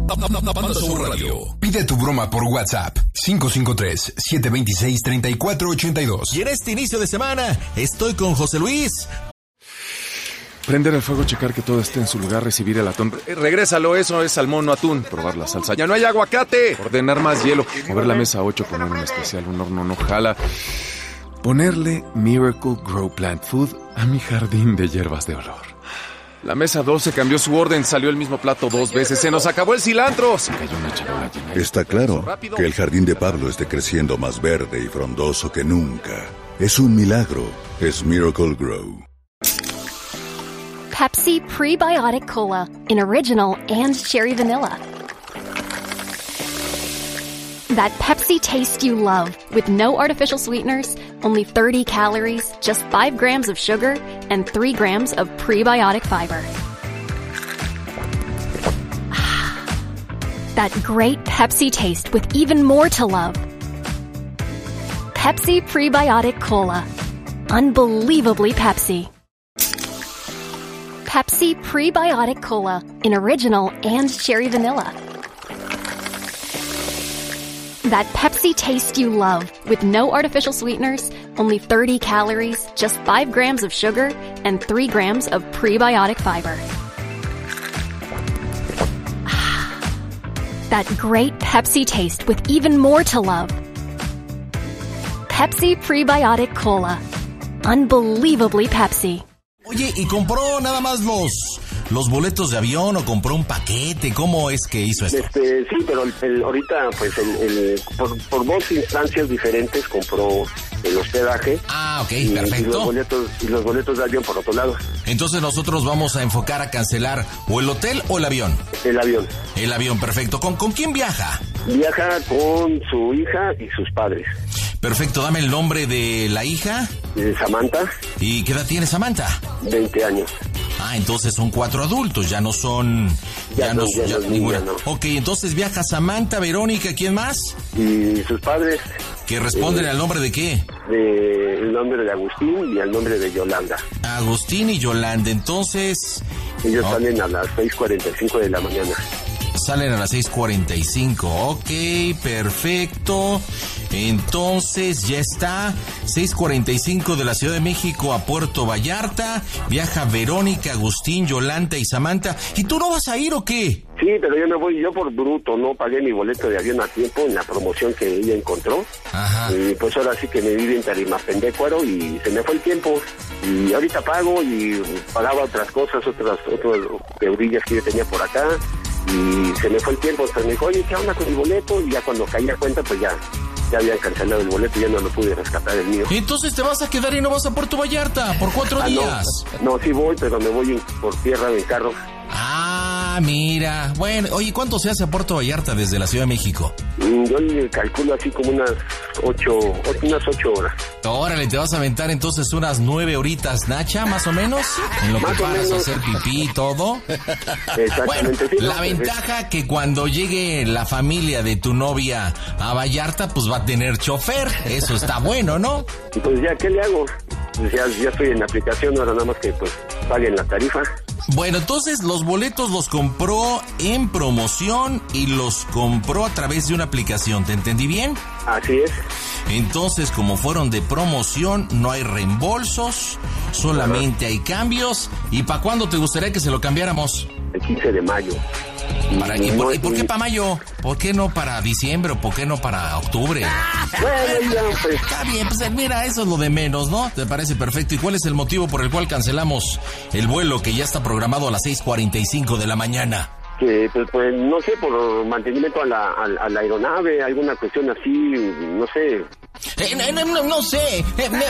Panda Show Radio. Pide tu broma por WhatsApp 553-726-3482. Y en este inicio de semana estoy con José Luis. Prender el fuego, checar que todo esté en su lugar, recibir el atún. Regrésalo, eso es salmón, no atún. Probar la salsa. Ya no hay aguacate. Ordenar más hielo. Mover la mesa a 8, poner un especial, un horno no jala. Ponerle Miracle Grow Plant Food a mi jardín de hierbas de olor. La mesa 12 cambió su orden, salió el mismo plato 2 veces. Se nos acabó el cilantro. Se cayó una charola llena. Está claro que el jardín de Pablo esté creciendo más verde y frondoso que nunca. Es un milagro. Es Miracle Grow. Pepsi Prebiotic Cola in original and cherry vanilla. That Pepsi taste you love with no artificial sweeteners, only 30 calories, just 5 grams of sugar, and 3 grams of prebiotic fiber. That great Pepsi taste with even more to love. Pepsi Prebiotic Cola. Unbelievably Pepsi. Pepsi Prebiotic Cola in original and cherry vanilla. That Pepsi taste you love with no artificial sweeteners, only 30 calories, just 5 grams of sugar, and 3 grams of prebiotic fiber. That great Pepsi taste with even more to love. Pepsi Prebiotic Cola. Unbelievably Pepsi. Oye, ¿y compró nada más los boletos de avión o compró un paquete? ¿Cómo es que hizo esto? Sí, pero ahorita pues por 2 instancias diferentes compró el hospedaje. Ah, ok, perfecto. Y los boletos de avión por otro lado. Entonces nosotros vamos a enfocar a cancelar o el hotel o el avión. El avión. El avión, perfecto. ¿Con quién viaja? Viaja con su hija y sus padres. Perfecto, dame el nombre de la hija. Samantha. ¿Y qué edad tiene Samantha? 20 años. Ah, entonces son 4 adultos, ya no son... Ya no, ninguna. No. Ok, entonces viaja Samantha, Verónica, ¿quién más? Y sus padres. ¿Que responden al nombre de qué? El nombre de Agustín y el nombre de Yolanda. Agustín y Yolanda, entonces... Ellos salen a las 6:45 de la mañana. Salen a las 6:45, ok, perfecto. Entonces ya está, 6:45 de la Ciudad de México a Puerto Vallarta. Viaja Verónica, Agustín, Yolanda y Samantha. ¿Y tú no vas a ir o qué? Sí, pero yo me voy, yo por bruto, no pagué mi boleto de avión a tiempo en la promoción que ella encontró. Ajá. Y pues ahora sí que me viví en Tarimapendecuaro y se me fue el tiempo. Y ahorita pago y pagaba otras cosas, otras deurillas que yo tenía por acá. Y se me fue el tiempo, hasta me dijo, oye, ¿qué onda con el boleto? Y ya cuando caí a cuenta, pues ya habían cancelado el boleto y ya no lo pude rescatar el mío. Entonces te vas a quedar y no vas a Puerto Vallarta por 4 días. No, sí voy, pero me voy por tierra en carro. Ah, mira. Bueno, oye, ¿cuánto se hace a Puerto Vallarta desde la Ciudad de México? Yo le calculo así como unas 8 horas. Órale, te vas a aventar entonces unas 9 horitas, Nacha, más o menos, en lo que paras a hacer pipí y todo. Exactamente. Bueno, sí, la ventaja que cuando llegue la familia de tu novia a Vallarta, pues va a tener chofer. Eso está bueno, ¿no? Pues ya, ¿qué le hago? Pues ya estoy en la aplicación, ahora nada más que pues paguen la tarifa. Bueno, entonces los boletos los compró en promoción y los compró a través de una aplicación, ¿te entendí bien? Así es. Entonces, como fueron de promoción, no hay reembolsos, solamente hay cambios. ¿Y para cuándo te gustaría que se lo cambiáramos? El 15 de mayo. ¿Y por qué para mayo? ¿Por qué no para diciembre o por qué no para octubre? Bueno, ya, pues. Está bien, pues mira, eso es lo de menos, ¿no? ¿Te parece perfecto? ¿Y cuál es el motivo por el cual cancelamos el vuelo que ya está programado a las 6:45 de la mañana? Que pues no sé, por mantenimiento a la aeronave, alguna cuestión así, no sé. No sé.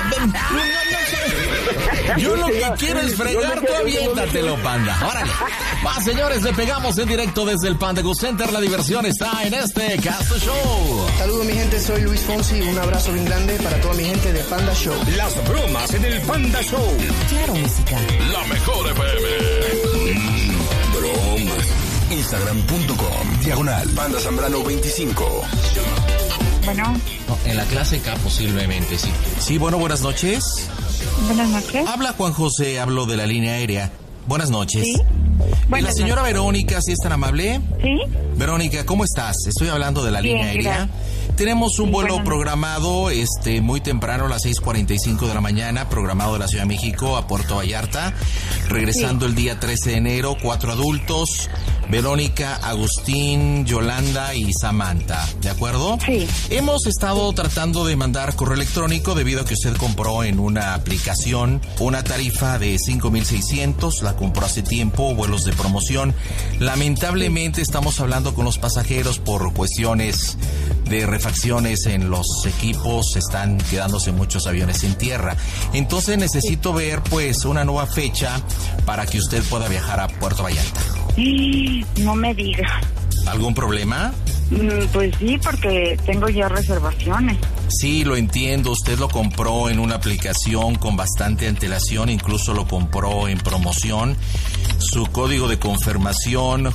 Yo lo que quiero es fregar, tú aviéntatelo, Panda. Órale. Va, señores, le pegamos en directo desde el Panda Go Center. La diversión está en este Casto Show. Saludos, mi gente, soy Luis Fonsi. Un abrazo bien grande para toda mi gente de Panda Show. Las bromas en el Panda Show. Claro, música. La mejor FM. Bromas. Instagram.com/Panda Zambrano 25. Bueno. No, en la clase K posiblemente, sí. Sí, bueno, buenas noches. Buenas noches. Habla Juan José, hablo de la línea aérea. Buenas noches. ¿Sí? La señora Verónica, ¿sí es tan amable? ¿Sí? Verónica, ¿cómo estás? Estoy hablando de la línea aérea. Tenemos un vuelo programado muy temprano a las 6:45 de la mañana, programado de la Ciudad de México a Puerto Vallarta, regresando el día 13 de enero, 4 adultos, Verónica, Agustín, Yolanda y Samantha, ¿de acuerdo? Sí. Hemos estado tratando de mandar correo electrónico debido a que usted compró en una aplicación una tarifa de 5,600, la compró hace tiempo, vuelos de promoción. Lamentablemente estamos hablando con los pasajeros por cuestiones de refacciones en los equipos, están quedándose muchos aviones en tierra. Entonces necesito ver pues una nueva fecha para que usted pueda viajar a Puerto Vallarta. No me diga. ¿Algún problema? Pues sí, porque tengo ya reservaciones. Sí, lo entiendo. Usted lo compró en una aplicación con bastante antelación, incluso lo compró en promoción. Su código de confirmación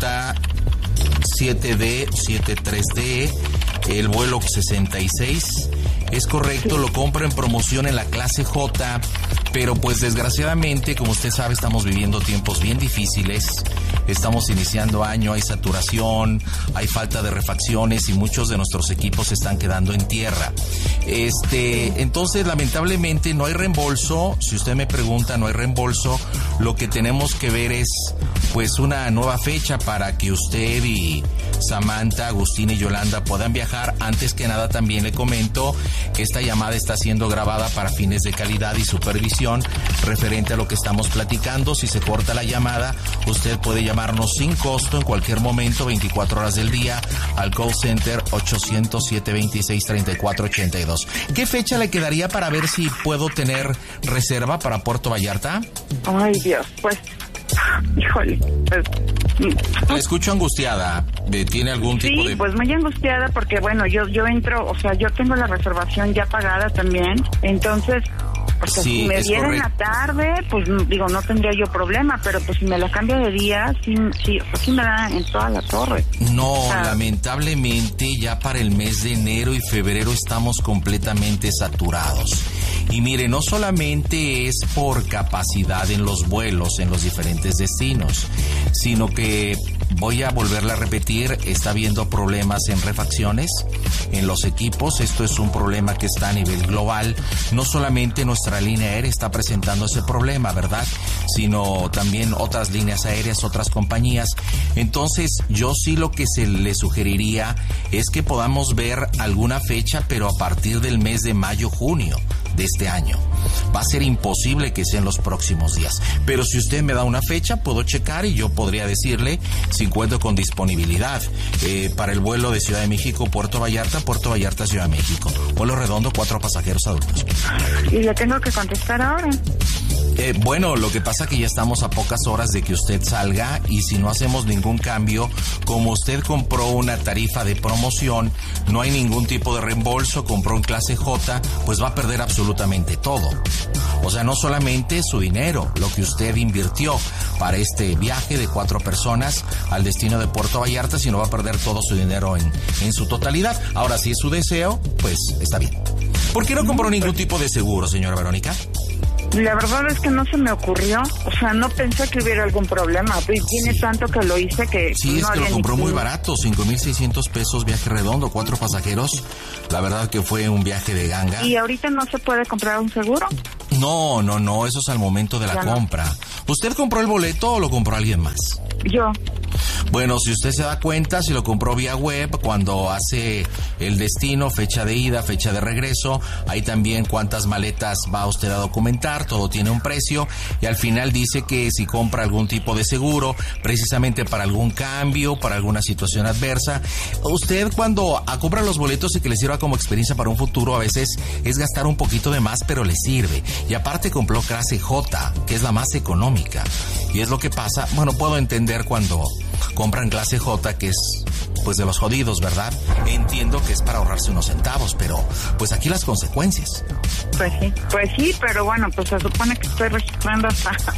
J7D73D, el vuelo 66. Es correcto, lo compra en promoción en la clase J, pero pues desgraciadamente, como usted sabe, estamos viviendo tiempos bien difíciles. Estamos iniciando año, hay saturación, hay falta de refacciones y muchos de nuestros equipos se están quedando en tierra. Entonces, lamentablemente no hay reembolso. Si usted me pregunta, no hay reembolso. Lo que tenemos que ver es pues una nueva fecha para que usted y Samantha, Agustín y Yolanda puedan viajar. Antes que nada, también le comento que esta llamada está siendo grabada para fines de calidad y supervisión referente a lo que estamos platicando. Si se corta la llamada, usted puede llamarnos sin costo en cualquier momento, 24 horas del día, al call center 800-726-3482. ¿Qué fecha le quedaría para ver si puedo tener reserva para Puerto Vallarta? Ay, Dios, pues... Híjole, pues... La escucho angustiada. ¿Tiene algún tipo de...? Sí, pues muy angustiada porque, bueno, yo entro, o sea, yo tengo la reservación ya pagada también, entonces... Porque sí, si me dieran la tarde, pues digo, no tendría yo problema, pero pues si me la cambio de día, sí me da en toda la torre. No, lamentablemente ya para el mes de enero y febrero estamos completamente saturados. Y mire, no solamente es por capacidad en los vuelos, en los diferentes destinos, sino que, voy a volverle a repetir, está habiendo problemas en refacciones, en los equipos. Esto es un problema que está a nivel global. No solamente nuestra línea aérea está presentando ese problema, ¿verdad? Sino también otras líneas aéreas, otras compañías. Entonces, yo sí lo que se le sugeriría es que podamos ver alguna fecha, pero a partir del mes de mayo, junio de este año. Va a ser imposible que sea en los próximos días. Pero si usted me da una fecha, puedo checar y yo podría decirle si cuento con disponibilidad para el vuelo de Ciudad de México, Puerto Vallarta, Ciudad de México. Vuelo redondo, 4 pasajeros adultos. ¿Y le tengo que contestar ahora? Bueno, lo que pasa que ya estamos a pocas horas de que usted salga y si no hacemos ningún cambio, como usted compró una tarifa de promoción, no hay ningún tipo de reembolso, compró en clase J, pues va a perder absolutamente todo. O sea, no solamente su dinero, lo que usted invirtió para este viaje de 4 personas al destino de Puerto Vallarta, sino va a perder todo su dinero en su totalidad. Ahora, si es su deseo, pues está bien. ¿Por qué no compró ningún tipo de seguro, señora Verónica? La verdad es que no se me ocurrió, o sea, no pensé que hubiera algún problema. Tiene tanto que lo hice que... Sí, es que lo compró muy barato, 5,600 pesos, viaje redondo, 4 pasajeros. La verdad que fue un viaje de ganga. ¿Y ahorita no se puede comprar un seguro? No, eso es al momento de la compra. ¿Usted compró el boleto o lo compró alguien más? Yo. Bueno, si usted se da cuenta, si lo compró vía web, cuando hace el destino, fecha de ida, fecha de regreso, ahí también cuántas maletas va usted a documentar, todo tiene un precio, y al final dice que si compra algún tipo de seguro, precisamente para algún cambio, para alguna situación adversa, usted cuando compra los boletos y que le sirva como experiencia para un futuro, a veces es gastar un poquito de más, pero le sirve. Y aparte compró clase J, que es la más económica, y es lo que pasa, bueno, puedo entender cuando compran clase J, que es pues de los jodidos, ¿verdad? Entiendo que es para ahorrarse unos centavos, pero pues aquí las consecuencias. Pues sí, pero bueno, pues se supone que estoy registrando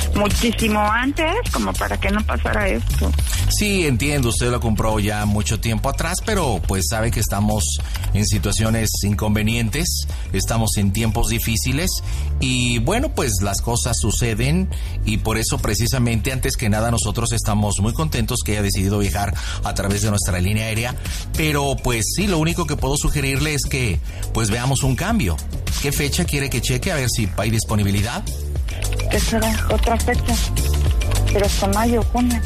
muchísimo antes como para que no pasara esto. Sí, entiendo, usted lo compró ya mucho tiempo atrás, pero pues sabe que estamos en situaciones inconvenientes, estamos en tiempos difíciles y bueno, pues las cosas suceden y por eso precisamente antes que nada nosotros estamos muy contentos que haya decidido viajar a través de nuestra línea aérea, pero pues sí, lo único que puedo sugerirle es que pues veamos un cambio. ¿Qué fecha quiere que cheque? A ver si hay disponibilidad. ¿Qué será? Otra fecha. Pero hasta mayo, junio.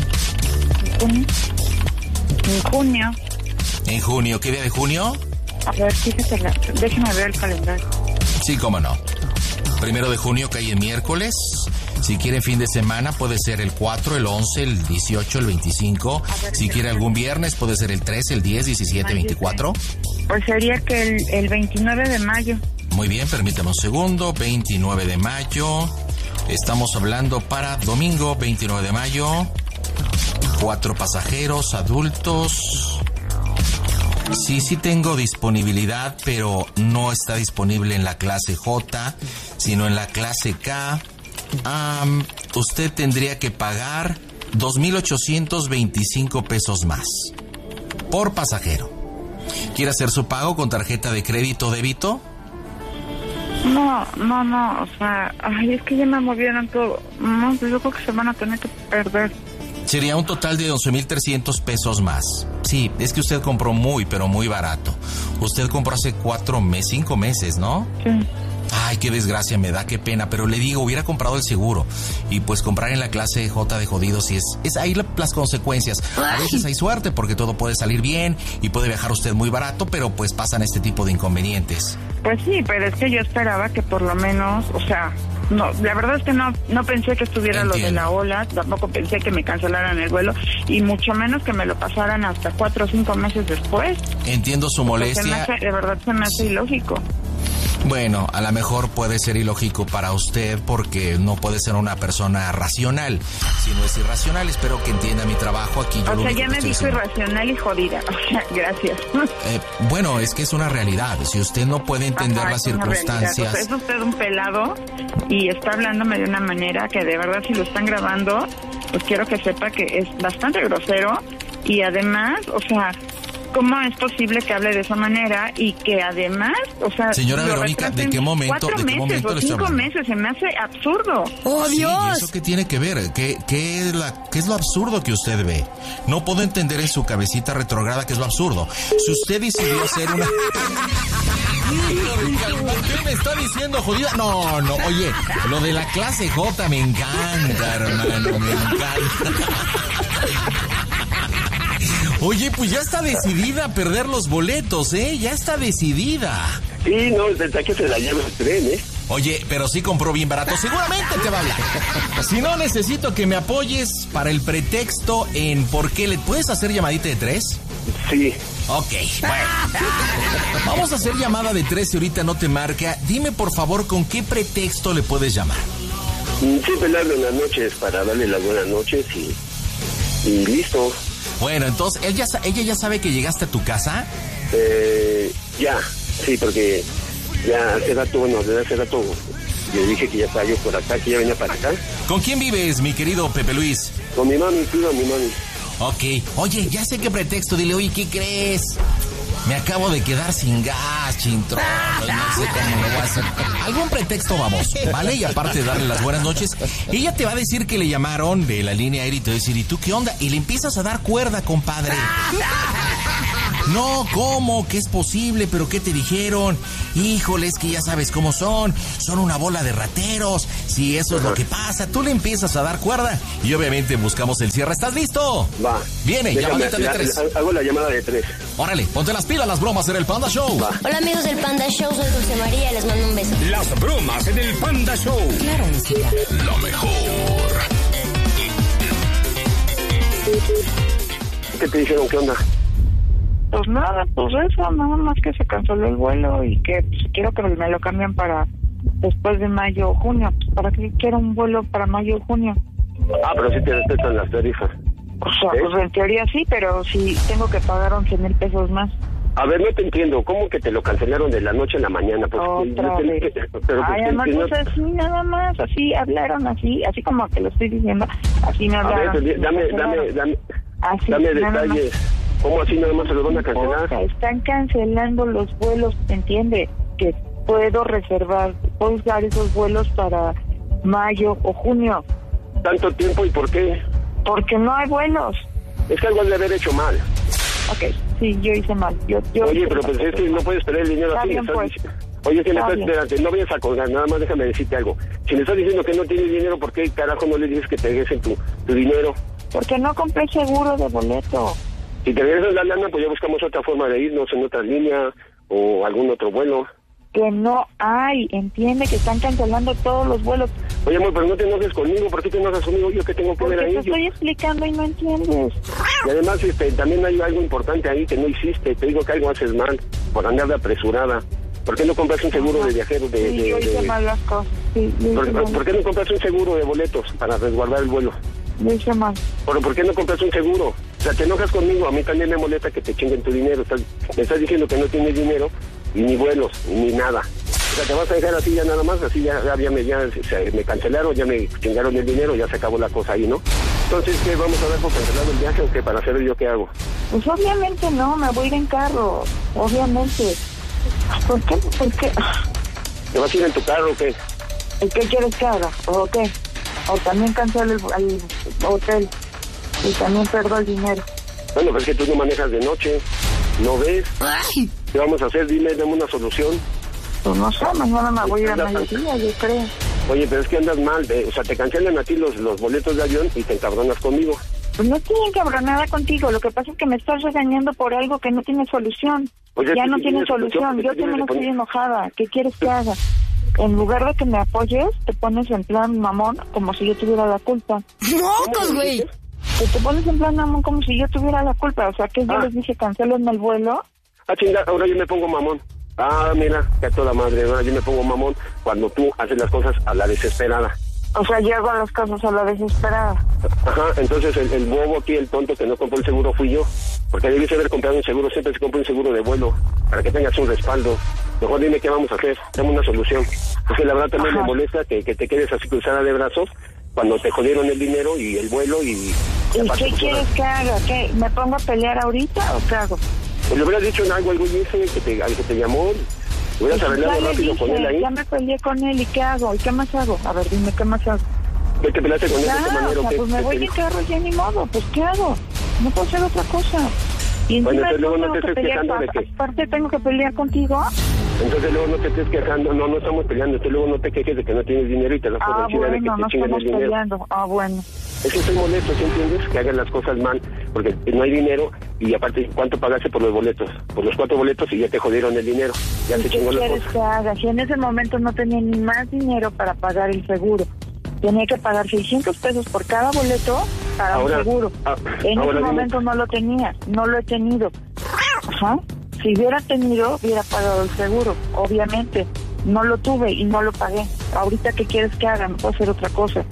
En junio. ¿En junio? ¿Qué día de junio? A ver, fíjate, déjame ver el calendario. Sí, cómo no. 1 de junio cae en miércoles. Si quiere fin de semana puede ser el 4, el 11, el 18, el 25. Si quiere algún viernes puede ser el 13, el 10, 17, 24. Pues sería que el 29 de mayo. Muy bien, permítame un segundo. 29 de mayo. Estamos hablando para domingo 29 de mayo. 4 pasajeros adultos. Sí tengo disponibilidad, pero no está disponible en la clase J, sino en la clase K. Usted tendría que pagar 2,825 pesos más por pasajero. ¿Quiere hacer su pago con tarjeta de crédito o débito? No, o sea, es que ya me movieron todo. No, yo creo que se van a tener que perder. Sería un total de 11,300 pesos más. Sí, es que usted compró muy, pero muy barato. Usted compró hace 5 meses, ¿no? Sí. Ay, qué desgracia me da, qué pena, pero le digo, hubiera comprado el seguro y pues comprar en la clase J de jodidos y es ahí las consecuencias. A veces hay suerte porque todo puede salir bien y puede viajar usted muy barato, pero pues pasan este tipo de inconvenientes. Pues sí, pero es que yo esperaba que por lo menos, o sea, no, la verdad es que no pensé que estuviera Entiendo. Lo de la ola, tampoco pensé que me cancelaran el vuelo y mucho menos que me lo pasaran hasta 4 o 5 meses después. Entiendo su molestia. De verdad se me hace ilógico. Bueno, a lo mejor puede ser ilógico para usted porque no puede ser una persona racional. Si no es irracional, espero que entienda mi trabajo aquí. O sea, ya me dijo irracional y jodida. O sea, gracias. Bueno, es que es una realidad. Si usted no puede entender las circunstancias... O sea, es usted un pelado y está hablándome de una manera que de verdad si lo están grabando, pues quiero que sepa que es bastante grosero y además, o sea... ¿Cómo es posible que hable de esa manera y que además, o sea... Señora Verónica, ¿de qué momento? 4 meses o 5 meses, se me hace absurdo. ¡Oh, Dios! Sí, ¿eso qué tiene que ver? ¿Qué es lo absurdo que usted ve? No puedo entender en su cabecita retrograda qué es lo absurdo. Si usted decidió hacer una... ¿Por qué me está diciendo jodida? No, oye, lo de la clase J me encanta, hermano, me encanta. Oye, pues ya está decidida a perder los boletos, ¿eh? Ya está decidida. Sí, no, desde que se la lleva el tren, ¿eh? Oye, pero sí compró bien barato. Seguramente te va a hablar. Si no, necesito que me apoyes para el pretexto en por qué le... ¿Puedes hacer llamadita de 3? Sí. Ok, bueno. Vamos a hacer llamada de 3 y ahorita no te marca. Dime, por favor, ¿con qué pretexto le puedes llamar? Siempre le hablo en las noches para darle las buenas noches y listo. Bueno, entonces, ¿ella ya sabe que llegaste a tu casa? Ya, sí, porque ya desde hace rato le dije que ya estaba yo por acá, que ya venía para acá. ¿Con quién vives, mi querido Pepe Luis? Con mi mami, cuido mi mami. Ok, oye, ya sé qué pretexto, dile, oye, ¿qué crees? Me acabo de quedar sin gas, chintrón, no sé cómo lo voy a hacer. Algún pretexto vamos, ¿vale? Y aparte de darle las buenas noches, ella te va a decir que le llamaron de la línea aérea y te va a decir, ¿y tú qué onda? Y le empiezas a dar cuerda, compadre. No, ¿cómo? ¿Qué es posible? ¿Pero qué te dijeron? Híjole, es que ya sabes cómo son una bola de rateros. Si eso es lo que pasa, tú le empiezas a dar cuerda y obviamente buscamos el cierre. ¿Estás listo? Va. Viene, llamadita de 3. Hago la llamada de 3. Órale, ponte las pilas, las bromas en el Panda Show. Va. Hola amigos del Panda Show, soy Dulce María, les mando un beso. Las bromas en el Panda Show. Claro, música. Lo mejor. ¿Qué te dijeron? ¿Qué onda? Pues nada, pues eso, nada más que se canceló el vuelo y que pues, quiero que me lo cambien para después de mayo o junio. Pues, ¿para qué quiero un vuelo para mayo o junio? Pero sí te respeto en las tarifas. O sea, pues en teoría sí, pero sí tengo que pagar 11,000 pesos más. A ver, no te entiendo. ¿Cómo que te lo cancelaron de la noche a la mañana? Pues, Otra vez. Ay, amor, pues así nada más, así hablaron, así como te lo estoy diciendo, así me hablaron. A ver, dame detalles. ¿Cómo así nada más se lo van a cancelar? Están cancelando los vuelos, ¿entiende? Que puedo usar esos vuelos para mayo o junio. ¿Tanto tiempo y por qué? Porque no hay vuelos. Es que algo has de haber hecho mal. Ok, sí, yo hice mal. Oye, pero pues es que no puedes perder el dinero así. Bien, pues. Oye, espérate, no vayas a colgar, nada más déjame decirte algo. Si me estás diciendo que no tienes dinero, ¿por qué carajo no le dices que te regresen tu dinero? Porque no compré seguro de boleto. Si te regresas la lana, pues ya buscamos otra forma de irnos en otra línea o algún otro vuelo. Que no hay, entiende que están cancelando todos los vuelos. Oye, amor, pero no te enojes conmigo. ¿Por qué te enojas conmigo? ¿Yo qué tengo que ver ahí? Porque te estoy explicando y no entiendes. Y además, también hay algo importante ahí que no hiciste. Te digo que algo haces mal por andar de apresurada. ¿Por qué no compras un seguro de viajero? Yo hice mal las cosas. Sí, ¿Por qué no compras un seguro de boletos para resguardar el vuelo? Lo hice mal. ¿Pero por qué no compras un seguro? O sea, te enojas conmigo. A mí también me molesta que te chinguen tu dinero. Me estás diciendo que no tienes dinero y ni vuelos, ni nada. O sea, te vas a dejar así ya nada más, así ya me cancelaron, ya me chingaron el dinero, ya se acabó la cosa ahí, ¿no? Entonces, ¿qué? ¿Vamos a dar por cancelado el viaje o qué? Para saber yo qué hago. Pues obviamente no, me voy a ir en carro, obviamente. ¿Por qué? ¿Te vas a ir en tu carro o qué? ¿Y qué quieres que haga? ¿O qué? O también cancelo el hotel y también pierdo el dinero. Bueno, pero es que tú no manejas de noche, ¿no ves? Ay. ¿Qué vamos a hacer? Dime, dame una solución. Pues no sé, mañana me voy a ir a mediodía, yo creo. Oye, pero es que andas mal, o sea, te cancelan a ti los boletos de avión y te encabronas conmigo. Pues no estoy encabronada contigo, lo que pasa es que me estás regañando por algo que no tiene solución. Oye, ya no tiene solución, yo también estoy enojada. ¿Qué quieres que haga? En lugar de que me apoyes, te pones en plan mamón, como si yo tuviera la culpa. ¡Mocos, güey! Que te pones en plan mamón como si yo tuviera la culpa. O sea, que yo les dije, cancelen el vuelo. Ah, chinga, ahora yo me pongo mamón. Ah, mira, que a toda madre, ahora yo me pongo mamón cuando tú haces las cosas a la desesperada. O sea, yo hago las cosas a la desesperada. Ajá, entonces el bobo aquí, el tonto que no compró el seguro fui yo. Porque debí haber comprado un seguro, siempre se compra un seguro de vuelo, para que tengas un respaldo. Mejor dime qué vamos a hacer, dame una solución. Porque la verdad también me molesta que te quedes así cruzada de brazos cuando te jodieron el dinero y el vuelo y... ¿Y qué quieres que haga? ¿Qué? ¿Me pongo a pelear ahorita o qué hago? Pues le hubieras dicho en algo al güey ese al que te llamó, hubieras arreglado rápido con él ahí. Ya me peleé con él, ¿y qué hago? ¿Y qué más hago? A ver, dime, ¿qué más hago? ¿Qué te peleaste con él de esta manera? O sea, pues me voy de carro ya ni modo, pues ¿qué hago? No puedo hacer otra cosa. Y bueno, entonces luego no tengo te que estés pelear, quejando de que... aparte tengo que pelear contigo. Entonces luego no te estés quejando, no estamos peleando, entonces luego no te quejes de que no tienes dinero y te das por vencida de que te chinguen el dinero. Peleando. Bueno. Es que estoy molesto, ¿sí entiendes? Que hagan las cosas mal, porque no hay dinero y aparte, ¿cuánto pagaste por los boletos? Por los 4 boletos y ya te jodieron el dinero, ya se chingó la cosa. ¿Qué quieres que haga? Si en ese momento no tenía ni más dinero para pagar el seguro, tenía que pagar 600 pesos por cada boleto para un seguro. En ese momento no lo tenía, no lo he tenido. Ajá. Si hubiera tenido, hubiera pagado el seguro, obviamente. No lo tuve y no lo pagué. Ahorita, ¿qué quieres que haga? No puedo hacer otra cosa.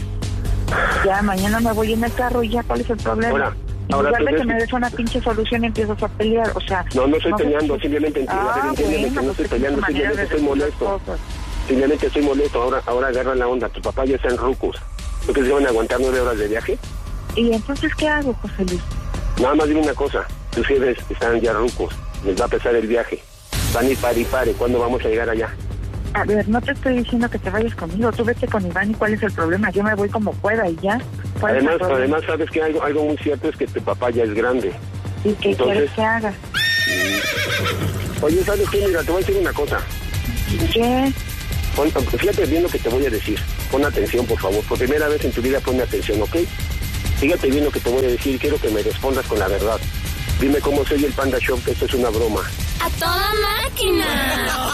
Ya, mañana me voy en el carro y ya, ¿cuál es el problema? En lugar de que me des una pinche solución y empiezas a pelear, o sea... No estoy peleando, simplemente entiéndeme que no estoy peleando, simplemente estoy molesto. Simplemente estoy molesto, ahora agarra la onda, tu papá ya está en rucos. ¿Tú crees que van a aguantar 9 horas de viaje? ¿Y entonces qué hago, José Luis? Nada más dime una cosa, tus jefes están ya rucos, les va a pesar el viaje. Van a ir pare, ¿cuándo vamos a llegar allá? A ver, no te estoy diciendo que te vayas conmigo, tú vete con Iván y cuál es el problema, yo me voy como pueda y ya. Además sabes que algo muy cierto es que tu papá ya es grande. ¿Y qué quieres que haga? Oye, ¿sabes qué? Mira, te voy a decir una cosa. ¿Qué? Fíjate bien lo que te voy a decir. Pon atención, por favor. Por primera vez en tu vida ponme atención, ¿ok? Fíjate bien lo que te voy a decir. Quiero que me respondas con la verdad. Dime cómo soy el Panda Show, que esto es una broma. ¡A toda